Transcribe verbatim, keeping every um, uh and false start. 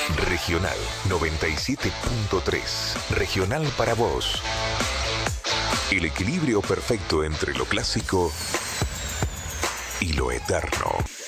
Regional noventa y siete punto tres. Regional para vos. El equilibrio perfecto entre lo clásico y lo eterno.